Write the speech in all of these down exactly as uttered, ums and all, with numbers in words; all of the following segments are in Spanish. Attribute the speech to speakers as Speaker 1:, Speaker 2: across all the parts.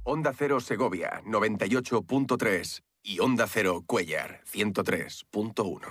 Speaker 1: Onda Cero Segovia, noventa y ocho punto tres. Y Onda Cero Cuéllar, ciento tres punto uno.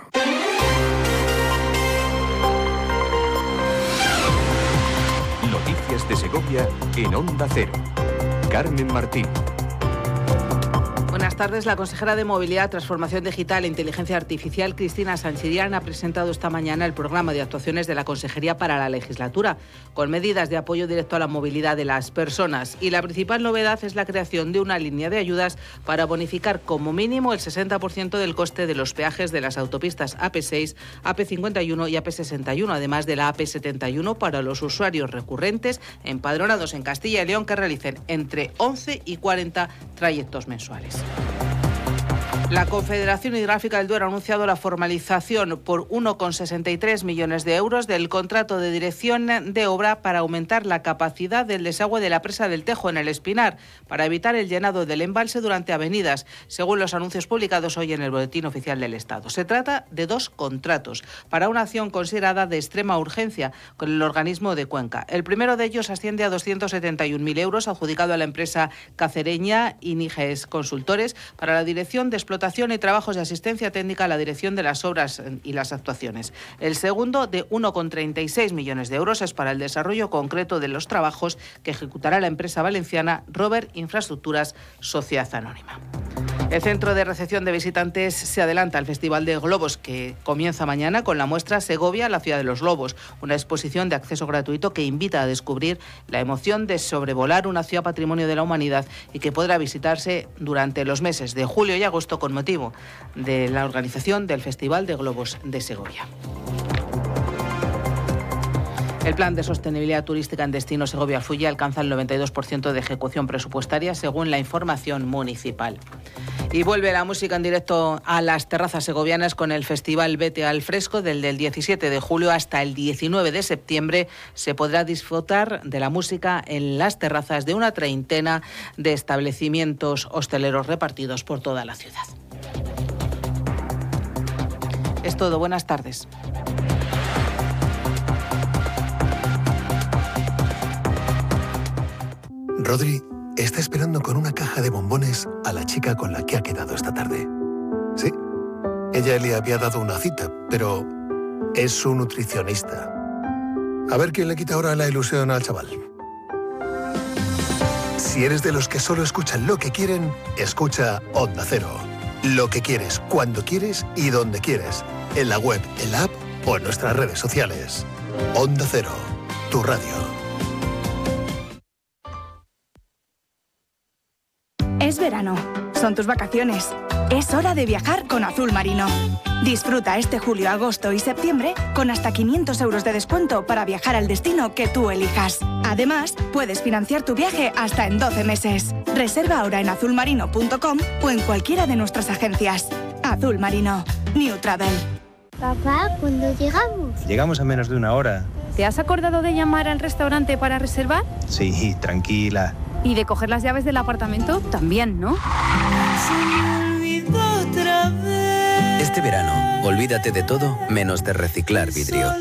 Speaker 2: Noticias de Segovia en Onda Cero. Carmen Martín.
Speaker 3: Buenas tardes. La consejera de Movilidad, Transformación Digital e Inteligencia Artificial, Cristina Sanchirián, ha presentado esta mañana el programa de actuaciones de la Consejería para la legislatura, con medidas de apoyo directo a la movilidad de las personas. Y la principal novedad es la creación de una línea de ayudas para bonificar como mínimo el sesenta por ciento del coste de los peajes de las autopistas A P seis, A P cincuenta y uno y A P sesenta y uno, además de la A P setenta y uno para los usuarios recurrentes empadronados en Castilla y León que realicen entre once y cuarenta trayectos mensuales. La Confederación Hidrográfica del Duero ha anunciado la formalización por uno coma sesenta y tres millones de euros del contrato de dirección de obra para aumentar la capacidad del desagüe de la presa del Tejo en el Espinar, para evitar el llenado del embalse durante avenidas, según los anuncios publicados hoy en el Boletín Oficial del Estado. Se trata de dos contratos para una acción considerada de extrema urgencia con el organismo de Cuenca. El primero de ellos asciende a doscientos setenta y un mil euros, adjudicado a la empresa cacereña Iniges Consultores para la dirección de explotación y trabajos de asistencia técnica a la dirección de las obras y las actuaciones. El segundo, de uno coma treinta y seis millones de euros, es para el desarrollo concreto de los trabajos que ejecutará la empresa valenciana Robert Infraestructuras Sociedad Anónima. El Centro de Recepción de Visitantes se adelanta al Festival de Globos, que comienza mañana con la muestra Segovia, la ciudad de los globos, una exposición de acceso gratuito que invita a descubrir la emoción de sobrevolar una ciudad patrimonio de la humanidad y que podrá visitarse durante los meses de julio y agosto con motivo de la organización del Festival de Globos de Segovia. El plan de sostenibilidad turística en destino Segovia-Alfulla alcanza el noventa y dos por ciento de ejecución presupuestaria, según la información municipal. Y vuelve la música en directo a las terrazas segovianas con el Festival Vete al Fresco. Del, del diecisiete de julio hasta el diecinueve de septiembre se podrá disfrutar de la música en las terrazas de una treintena de establecimientos hosteleros repartidos por toda la ciudad. Es todo. Buenas tardes.
Speaker 4: Rodri está esperando con una caja de bombones a la chica con la que ha quedado esta tarde. Sí, ella le había dado una cita, pero es su nutricionista. A ver quién le quita ahora la ilusión al chaval. Si eres de los que solo escuchan lo que quieren, escucha Onda Cero. Lo que quieres, cuando quieres y donde quieres. En la web, en la app o en nuestras redes sociales. Onda Cero, tu radio.
Speaker 5: Es verano, son tus vacaciones. Es hora de viajar con Azul Marino. Disfruta este julio, agosto y septiembre con hasta quinientos euros de descuento para viajar al destino que tú elijas. Además, puedes financiar tu viaje hasta en doce meses. Reserva ahora en azul marino punto com o en cualquiera de nuestras agencias. Azul Marino, New Travel.
Speaker 6: Papá, ¿cuándo llegamos?
Speaker 7: Llegamos en menos de una hora.
Speaker 8: ¿Te has acordado de llamar al restaurante para reservar?
Speaker 7: Sí, tranquila.
Speaker 8: ¿Y de coger las llaves del apartamento? También, ¿no?
Speaker 9: Este verano, olvídate de todo menos de reciclar vidrio.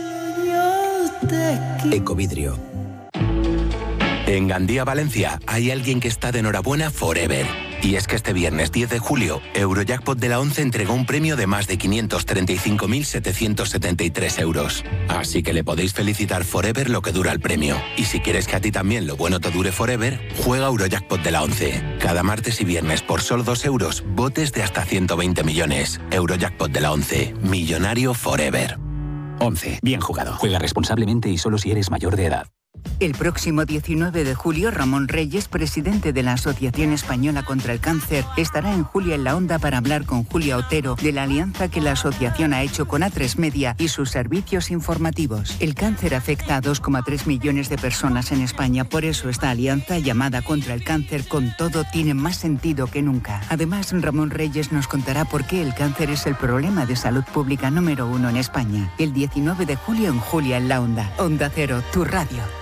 Speaker 9: Ecovidrio.
Speaker 10: En Gandía, Valencia, hay alguien que está de enhorabuena forever. Y es que este viernes diez de julio, Eurojackpot de la once entregó un premio de más de quinientos treinta y cinco mil setecientos setenta y tres euros. Así que le podéis felicitar forever lo que dura el premio. Y si quieres que a ti también lo bueno te dure forever, juega Eurojackpot de la once. Cada martes y viernes por solo dos euros, botes de hasta ciento veinte millones. Eurojackpot de la once. Millonario forever.
Speaker 11: once. Bien jugado. Juega responsablemente y solo si eres mayor de edad.
Speaker 12: El próximo diecinueve de julio, Ramón Reyes, presidente de la Asociación Española contra el Cáncer, estará en Julia en la Onda para hablar con Julia Otero de la alianza que la asociación ha hecho con A tres Media y sus servicios informativos. El cáncer afecta a dos coma tres millones de personas en España, por eso esta alianza llamada Contra el Cáncer con Todo tiene más sentido que nunca. Además, Ramón Reyes nos contará por qué el cáncer es el problema de salud pública número uno en España. El diecinueve de julio en Julia en la Onda. Onda Cero, tu radio.